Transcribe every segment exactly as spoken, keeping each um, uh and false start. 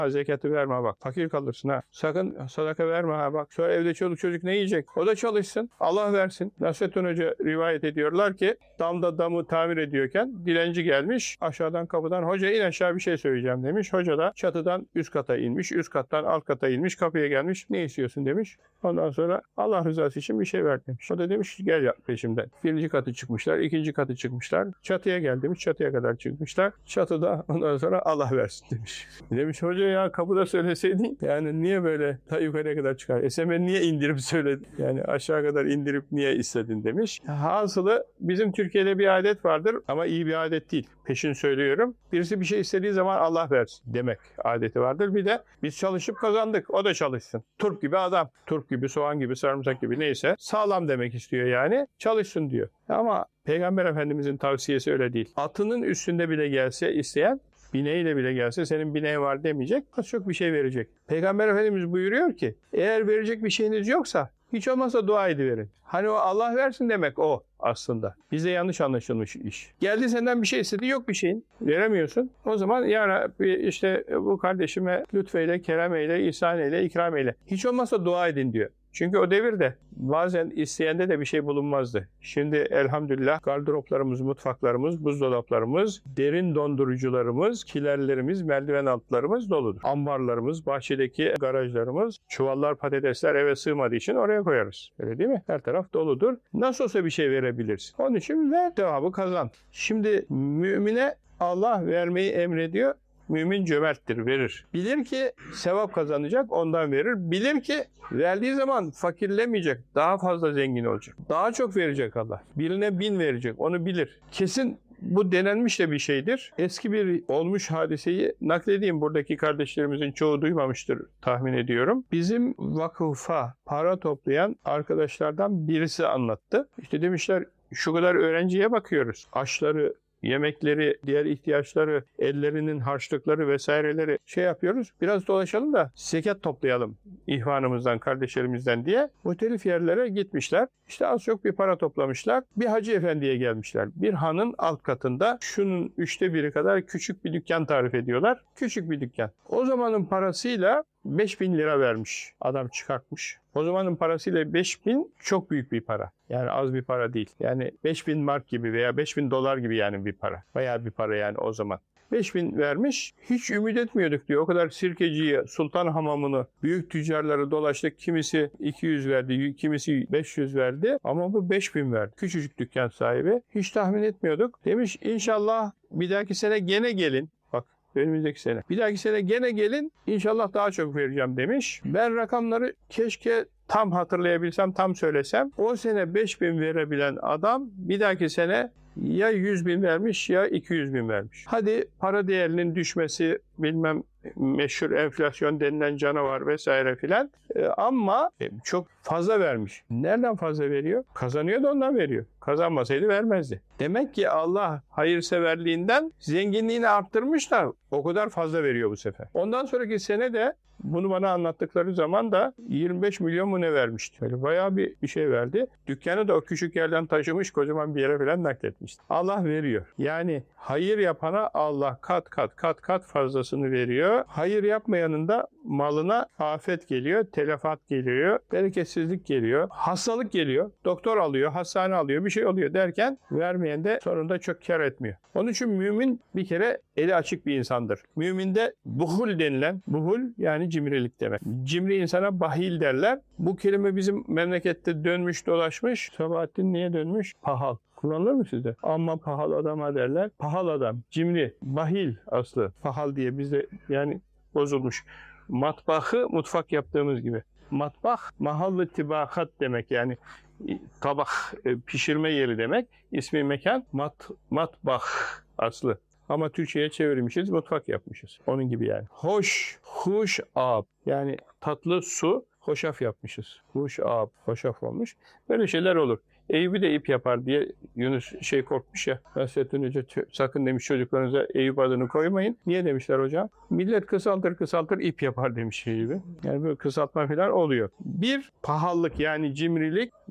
Ha, zekatı verme bak. Fakir kalırsın ha. Sakın sadaka verme ha bak. Sonra evde çoluk çocuk ne yiyecek? O da çalışsın. Allah versin. Nasrettin Hoca rivayet ediyorlar ki damda damı tamir ediyorken dilenci gelmiş. Aşağıdan kapıdan hoca in aşağı bir şey söyleyeceğim demiş. Hoca da çatıdan üst kata inmiş. Üst kattan alt kata inmiş. Kapıya gelmiş. Ne istiyorsun demiş. Ondan sonra Allah rızası için bir şey ver demiş. O da demiş gel yap peşimden. Birinci katı çıkmışlar. ikinci katı çıkmışlar. Çatıya gel demiş. Çatıya kadar çıkmışlar. Çatıda ondan sonra Allah versin demiş. Demiş hoca ya kapıda söyleseydin yani niye böyle ta yukarıya kadar çıkar? E sen beni niye indirip söyledin? Yani aşağı kadar indirip niye istedin demiş. Hasılı bizim Türkiye'de bir adet vardır ama iyi bir adet değil. Peşin söylüyorum. Birisi bir şey istediği zaman Allah versin demek adeti vardır. Bir de biz çalışıp kazandık. O da çalışsın. Turp gibi adam. Turp gibi, soğan gibi, sarımsak gibi neyse. Sağlam demek istiyor yani. Çalışsın diyor. Ama Peygamber Efendimizin tavsiyesi öyle değil. Atının üstünde bile gelse isteyen, bineğiyle bile gelse senin bineği var demeyecek. Az çok bir şey verecek. Peygamber Efendimiz buyuruyor ki eğer verecek bir şeyiniz yoksa hiç olmazsa dua ediverin. Hani o Allah versin demek o aslında. Bizde yanlış anlaşılmış iş. Geldi senden bir şey istedi yok bir şeyin. Veremiyorsun. O zaman ya Rabbi işte bu kardeşime lütfeyle, kerem eyle, ihsan eyle, ikram eyle. Hiç olmazsa dua edin diyor. Çünkü o devirde bazen isteyende de bir şey bulunmazdı. Şimdi elhamdülillah gardıroplarımız, mutfaklarımız, buzdolaplarımız, derin dondurucularımız, kilerlerimiz, merdiven altlarımız doludur. Ambarlarımız, bahçedeki garajlarımız, çuvallar, patatesler eve sığmadığı için oraya koyarız. Öyle değil mi? Her taraf doludur. Nasıl olsa bir şey verebiliriz. Onun için ver, devamı kazan. Şimdi mümine Allah vermeyi emrediyor. Mümin cömerttir, verir. Bilir ki sevap kazanacak, ondan verir. Bilir ki verdiği zaman fakirlemeyecek, daha fazla zengin olacak. Daha çok verecek Allah. Birine bin verecek, onu bilir. Kesin bu denenmiş de bir şeydir. Eski bir olmuş hadiseyi nakledeyim. Buradaki kardeşlerimizin çoğu duymamıştır tahmin ediyorum. Bizim vakıfa para toplayan arkadaşlardan birisi anlattı. İşte demişler şu kadar öğrenciye bakıyoruz. Aşları, yemekleri, diğer ihtiyaçları, ellerinin harçlıkları vesaireleri şey yapıyoruz. Biraz dolaşalım da zekat toplayalım ihvanımızdan, kardeşlerimizden diye muhtelif yerlere gitmişler. İşte az çok bir para toplamışlar. Bir hacı efendiye gelmişler. Bir hanın alt katında şunun üçte biri kadar küçük bir dükkan tarif ediyorlar. Küçük bir dükkan. O zamanın parasıyla beş bin lira vermiş. Adam çıkartmış. O zamanın parasıyla beş bin çok büyük bir para. Yani az bir para değil. Yani beş bin mark gibi veya beş bin dolar gibi yani bir para. Bayağı bir para yani o zaman. beş bin vermiş. Hiç ümit etmiyorduk diyor. O kadar sirkeciyi, sultan hamamını, büyük tüccarları dolaştık. Kimisi iki yüz verdi, kimisi beş yüz verdi. Ama bu beş bin verdi. Küçücük dükkan sahibi. Hiç tahmin etmiyorduk. Demiş inşallah bir dahaki sene gene gelin. Bak önümüzdeki sene. Bir dahaki sene gene gelin. İnşallah daha çok vereceğim demiş. Ben rakamları keşke tam hatırlayabilsem, tam söylesem. O sene beş bin verebilen adam bir dahaki sene ya yüz bin vermiş ya iki yüz bin vermiş. Hadi para değerinin düşmesi, bilmem meşhur enflasyon denilen canavar vesaire filan. Ee, ama çok fazla vermiş. Nereden fazla veriyor? Kazanıyor da ondan veriyor. Kazanmasaydı vermezdi. Demek ki Allah hayırseverliğinden zenginliğini arttırmış da o kadar fazla veriyor bu sefer. Ondan sonraki sene de bunu bana anlattıkları zaman da yirmi beş milyon mu ne vermişti. Böyle bayağı bir, bir şey verdi. Dükkanı da o küçük yerden taşımış, kocaman bir yere falan nakletmişti. Allah veriyor. Yani hayır yapana Allah kat kat kat kat fazlasını veriyor. Hayır yapmayanın da malına afet geliyor, telafat geliyor, bereketsizlik geliyor, hastalık geliyor, doktor alıyor, hastane alıyor, bir şey oluyor derken vermeyen de sonunda çok kar etmiyor. Onun için mümin bir kere eli açık bir insandır. Müminde buhul denilen, buhul yani cimrilik demek. Cimri insana bahil derler. Bu kelime bizim memlekette dönmüş dolaşmış. Sabahattin niye dönmüş? Pahal. Kullanılır mı sizde? Amma pahal adama derler. Pahal adam, cimri, bahil aslı. Pahal diye bizde yani bozulmuş. Matbahı mutfak yaptığımız gibi. Matbah, mahallı tibakat demek yani tabak, pişirme yeri demek. İsmi mekan, mat, matbah aslı. Ama Türkçe'ye çevirmişiz, mutfak yapmışız. Onun gibi yani. Hoş, huş, ab. Yani tatlı su, hoşaf yapmışız. Huş, ab, hoşaf olmuş. Böyle şeyler olur. Eyüp'ü de ip yapar diye Yunus şey korkmuş ya. Nasrettin Hoca sakın demiş çocuklarınıza Eyüp adını koymayın. Niye demişler hocam? Millet kısaltır kısaltır ip yapar demiş Eyüp'ü. Yani böyle kısaltma falan oluyor. Bir pahalılık yani cimrilik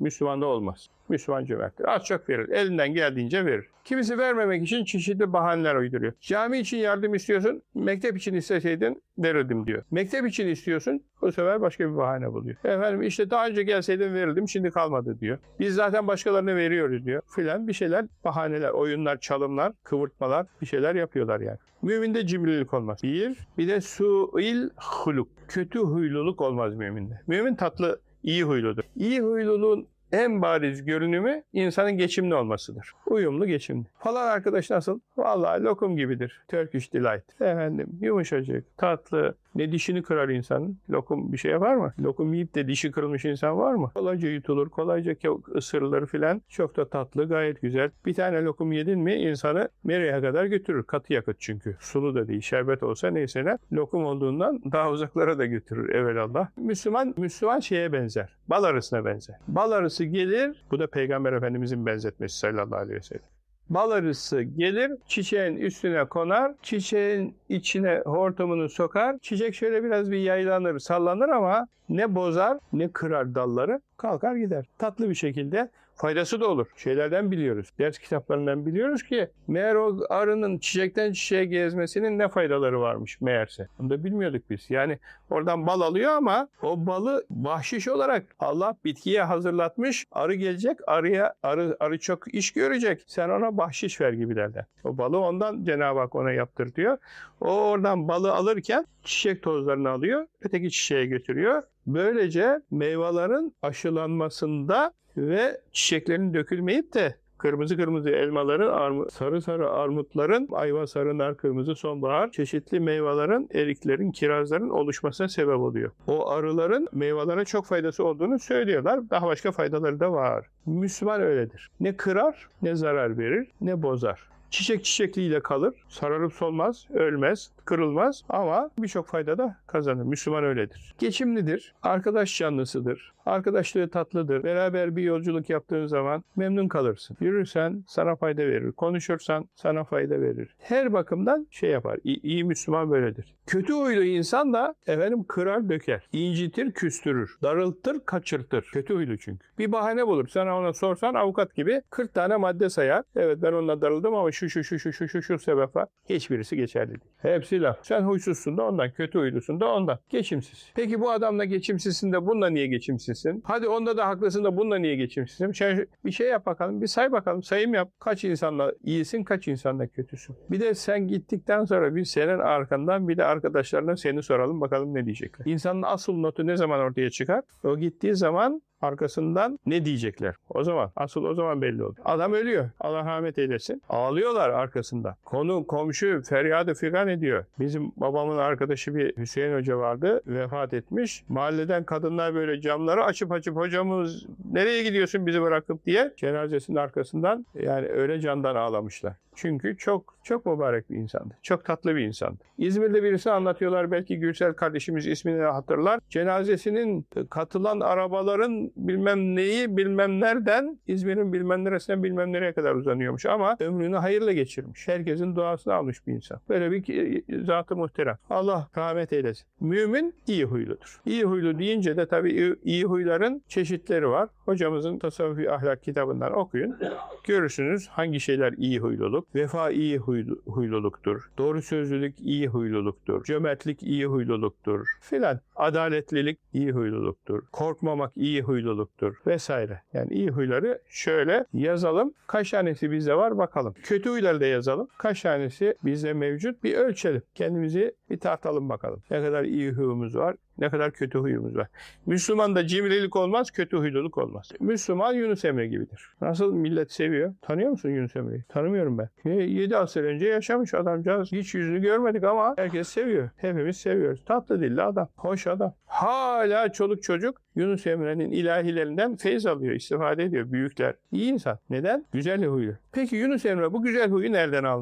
Müslüman da olmaz. Müslüman cömerttir. Az çok verir. Elinden geldiğince verir. Kimisi vermemek için çeşitli bahaneler uyduruyor. Cami için yardım istiyorsun, mektep için isteseydin verirdim diyor. Mektep için istiyorsun, o sefer başka bir bahane buluyor. Efendim işte daha önce gelseydin verirdim, şimdi kalmadı diyor. Biz zaten başkalarına veriyoruz diyor. Filan bir şeyler, bahaneler, oyunlar, çalımlar, kıvırtmalar bir şeyler yapıyorlar yani. Müminde cimrilik olmaz. Bir, bir de su'il huluk. Kötü huyluluk olmaz müminde. Mümin tatlı, iyi huyludur. İyi huyluluğun en bariz görünümü insanın geçimli olmasıdır. Uyumlu, geçimli. Falan arkadaş nasıl? Vallahi lokum gibidir. Turkish Delight. Efendim yumuşacık, tatlı. Ne dişini kırar insanın? Lokum bir şey var mı? Lokum yiyip de dişi kırılmış insan var mı? Kolayca yutulur, kolayca ısırılır filan. Çok da tatlı, gayet güzel. Bir tane lokum yedin mi insanı nereye kadar götürür? Katı yakıt çünkü. Sulu da değil, şerbet olsa neyse ne. Lokum olduğundan daha uzaklara da götürür evelallah. Müslüman, Müslüman şeye benzer. Bal arısına benzer. Bal arısı gelir, bu da Peygamber Efendimizin benzetmesi sallallahu aleyhi ve sellem. Bal arısı gelir, çiçeğin üstüne konar, çiçeğin içine hortumunu sokar, çiçek şöyle biraz bir yaylanır, sallanır ama ne bozar ne kırar dalları, kalkar gider. Tatlı bir şekilde faydası da olur. Şeylerden biliyoruz, ders kitaplarından biliyoruz ki meğer o arının çiçekten çiçeğe gezmesinin ne faydaları varmış meğerse. Bunu da bilmiyorduk biz. Yani oradan bal alıyor ama o balı bahşiş olarak Allah bitkiye hazırlatmış. Arı gelecek, arıya arı, arı çok iş görecek. Sen ona bahşiş ver gibilerden. O balı ondan Cenab-ı Hak ona yaptır diyor. O oradan balı alırken çiçek tozlarını alıyor, öteki çiçeğe götürüyor. Böylece meyvelerin aşılanmasında ve çiçeklerin dökülmeyip de kırmızı kırmızı elmaların, armut, sarı sarı armutların, ayva, sarı, nar, kırmızı, sonbahar, çeşitli meyvelerin, eriklerin, kirazların oluşmasına sebep oluyor. O arıların meyvelere çok faydası olduğunu söylüyorlar. Daha başka faydaları da var. Müslüman öyledir. Ne kırar, ne zarar verir, ne bozar. Çiçek çiçekliğiyle kalır, sararıp solmaz, ölmez, kırılmaz ama birçok fayda da kazanır. Müslüman öyledir. Geçimlidir, arkadaş canlısıdır, arkadaşlığı tatlıdır. Beraber bir yolculuk yaptığın zaman memnun kalırsın. Yürürsen sana fayda verir, konuşursan sana fayda verir. Her bakımdan şey yapar, iyi, iyi Müslüman böyledir. Kötü huylu insan da efendim kırar döker, incitir küstürür, darıltır kaçırtır. Kötü huylu çünkü. Bir bahane bulur. Sana ona sorsan avukat gibi kırk tane madde sayar. Evet ben onunla darıldım ama şu şu şu şu şu şu şu sebep var. Hiçbirisi geçerli değil. Hepsi laf. Sen huysuzsun da ondan, kötü huylusun da ondan. Geçimsiz. Peki bu adamla geçimsizsin de bununla niye geçimsizsin? Hadi onda da haklısın da bununla niye geçimsizsin? Şey, bir şey yap bakalım, bir say bakalım, sayım yap. Kaç insanla iyisin, kaç insanla kötüsün? Bir de sen gittikten sonra bir senin arkandan bir de arkadaşlarına seni soralım bakalım ne diyecekler. İnsanın asıl notu ne zaman ortaya çıkar? O gittiği zaman arkasından ne diyecekler? O zaman, asıl o zaman belli oldu. Adam ölüyor. Allah rahmet eylesin. Ağlıyorlar arkasından. Konu, komşu feryadı figan ediyor. Bizim babamın arkadaşı bir Hüseyin Hoca vardı. Vefat etmiş. Mahalleden kadınlar böyle camları açıp açıp hocamız nereye gidiyorsun bizi bırakıp diye cenazesinin arkasından yani öyle candan ağlamışlar. Çünkü çok çok mübarek bir insandı. Çok tatlı bir insandı. İzmir'de birisi anlatıyorlar. Belki Gürsel kardeşimiz ismini hatırlar. Cenazesinin katılan arabaların bilmem neyi bilmem nereden İzmir'in bilmem neresinden bilmem nereye kadar uzanıyormuş. Ama ömrünü hayırla geçirmiş. Herkesin duasını almış bir insan. Böyle bir zat-ı muhterem. Allah rahmet eylesin. Mümin iyi huyludur. İyi huylu deyince de tabii iyi huyların çeşitleri var. Hocamızın Tasavvufi Ahlak kitabından okuyun. Görürsünüz hangi şeyler iyi huyluluk. Vefa iyi huylu, huyluluktur. Doğru sözlülük iyi huyluluktur. Cömertlik iyi huyluluktur. Filan. Adaletlilik iyi huyluluktur. Korkmamak iyi huyluluktur. Vesaire. Yani iyi huyları şöyle yazalım. Kaç tanesi bizde var bakalım. Kötü huyları da yazalım. Kaç tanesi bizde mevcut bir ölçelim. Kendimizi bir tartalım bakalım. Ne kadar iyi huyumuz var. Ne kadar kötü huyumuz var. Müslüman cimrilik olmaz, kötü huyluluk olmaz. Müslüman Yunus Emre gibidir. Nasıl millet seviyor? Tanıyor musun Yunus Emre'yi? Tanımıyorum ben. yedi asır önce yaşamış adamcağız. Hiç yüzünü görmedik ama herkes seviyor. Hepimiz seviyoruz. Tatlı dilli adam. Hoş adam. Hala çoluk çocuk Yunus Emre'nin ilahilerinden feyz alıyor, istifade ediyor büyükler. İyi insan. Neden? Güzel huylu. Peki Yunus Emre bu güzel huyu nereden almış?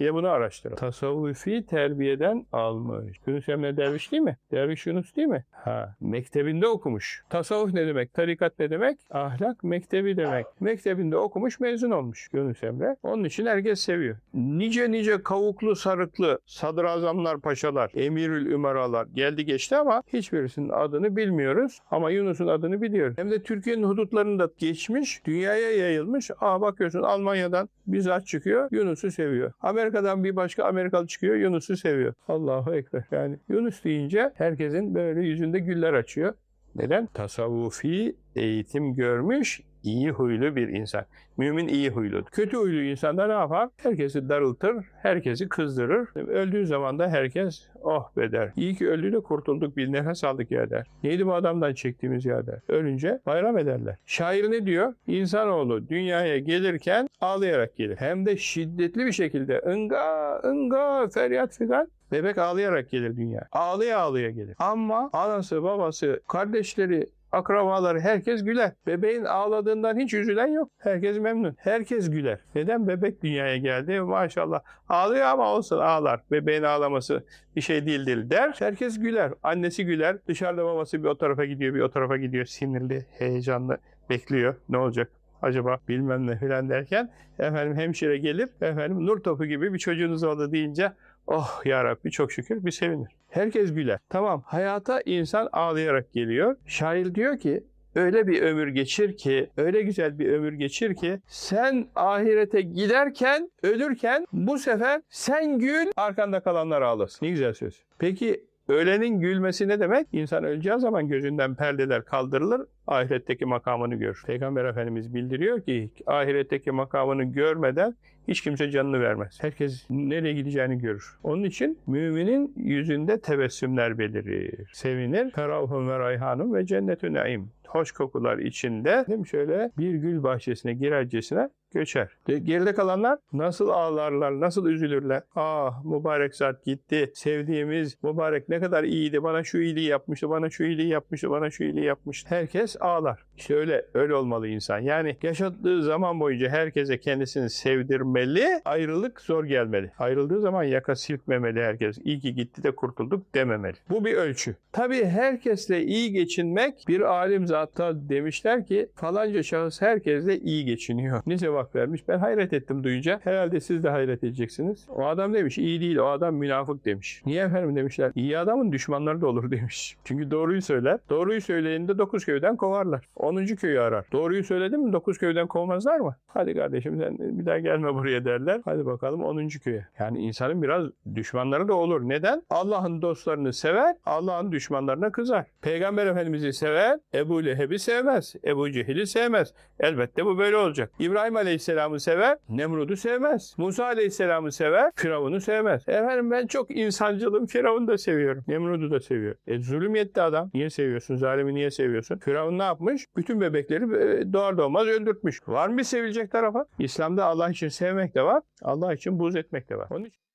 Bir de bunu araştıralım. Tasavvufi terbiyeden almış. Yunus Emre derviş değil mi? Derviş Yunus değil mi? Ha, mektebinde okumuş. Tasavvuf ne demek? Tarikat ne demek? Ahlak mektebi demek. Mektebinde okumuş, mezun olmuş Yunus Emre. Onun için herkes seviyor. Nice nice kavuklu sarıklı sadrazamlar, paşalar, emirül ümeralar geldi geçti ama hiçbirisinin adını bilmiyoruz. Ama Yunus'un adını biliyoruz. Hem de Türkiye'nin hudutlarında geçmiş, dünyaya yayılmış. Aa bakıyorsun Almanya'dan bir zat çıkıyor, Yunus'u seviyor. Amerika'dan bir başka Amerikalı çıkıyor, Yunus'u seviyor. Allahu Ekber. Yani Yunus deyince herkesin böyle yüzünde güller açıyor. Neden? Tasavvufi eğitim görmüş, iyi huylu bir insan. Mümin iyi huyludur. Kötü huylu insan da ne yapar? Herkesi darıltır, herkesi kızdırır. Öldüğü zaman da herkes oh be der. İyi ki öldü de kurtulduk, bir nefes aldık ya der. Neydi bu adamdan çektiğimiz ya der. Ölünce bayram ederler. Şair ne diyor? İnsanoğlu dünyaya gelirken ağlayarak gelir. Hem de şiddetli bir şekilde ınga ınga feryat figan. Bebek ağlayarak gelir dünya. Ağlaya ağlaya gelir. Ama anası, babası, kardeşleri, akrabaları herkes güler. Bebeğin ağladığından hiç üzülen yok. Herkes memnun. Herkes güler. Neden? Bebek dünyaya geldi. Maşallah. Ağlıyor ama olsun ağlar. Bebeğin ağlaması bir şey değildir der. Herkes güler. Annesi güler. Dışarıda babası bir o tarafa gidiyor, bir o tarafa gidiyor. Sinirli, heyecanlı bekliyor. Ne olacak? Acaba bilmem ne filan derken efendim hemşire gelip efendim nur topu gibi bir çocuğunuz oldu deyince oh ya Rabbi çok şükür bir sevinir. Herkes güler. Tamam, hayata insan ağlayarak geliyor. Şair diyor ki öyle bir ömür geçir ki, öyle güzel bir ömür geçir ki sen ahirete giderken, ölürken bu sefer sen gül, arkanda kalanlar ağlasın. Ne güzel söz. Peki ölenin gülmesi ne demek? İnsan öleceği zaman gözünden perdeler kaldırılır, ahiretteki makamını görür. Peygamber Efendimiz bildiriyor ki ahiretteki makamını görmeden hiç kimse canını vermez. Herkes nereye gideceğini görür. Onun için müminin yüzünde tebessümler belirir. Sevinir. Ferahun ve rayhanun ve cennetü naim. Hoş kokular içinde değil mi? Şöyle bir gül bahçesine girercesine göçer. De, geride kalanlar nasıl ağlarlar, nasıl üzülürler. Ah mübarek zat gitti. Sevdiğimiz mübarek ne kadar iyiydi. Bana şu iyiliği yapmıştı, bana şu iyiliği yapmıştı, bana şu iyiliği yapmıştı. Herkes ağlar. İşte öyle, öyle olmalı insan. Yani yaşadığı zaman boyunca herkese kendisini sevdirmeli. Ayrılık zor gelmeli. Ayrıldığı zaman yaka silkmemeli herkes. İyi ki gitti de kurtulduk dememeli. Bu bir ölçü. Tabii herkesle iyi geçinmek, bir alim zatta demişler ki falanca şahıs herkesle iyi geçiniyor. Ne cevap vermiş? Ben hayret ettim duyunca. Herhalde siz de hayret edeceksiniz. O adam demiş iyi değil, o adam münafık demiş. Niye efendim demişler. İyi adamın düşmanları da olur demiş. Çünkü doğruyu söyler. Doğruyu söyleyeni de dokuz köyden kovarlar. onuncu köyü arar. Doğruyu söyledin mi dokuz köyden kovmazlar mı? Hadi kardeşim sen bir daha gelme buraya derler. Hadi bakalım onuncu köye. Yani insanın biraz düşmanları da olur. Neden? Allah'ın dostlarını sever, Allah'ın düşmanlarına kızar. Peygamber Efendimiz'i sever, Ebu Leheb'i sevmez. Ebu Cehil'i sevmez. Elbette bu böyle olacak. İbrahim Aleyhisselam'ı sever, Nemrud'u sevmez. Musa Aleyhisselam'ı sever, Firavun'u sevmez. Efendim ben çok insancılım, Firavun'u da seviyorum. Nemrud'u da seviyor. E zulüm yetti adam. Niye seviyorsun? Zalimi niye seviyorsun? Firavun ne yapmış? Bütün bebekleri doğar doğmaz öldürtmüş. Var mı bir sevilecek tarafa? İslam'da Allah için sevmek de var, Allah için buğz etmek de var. Onun için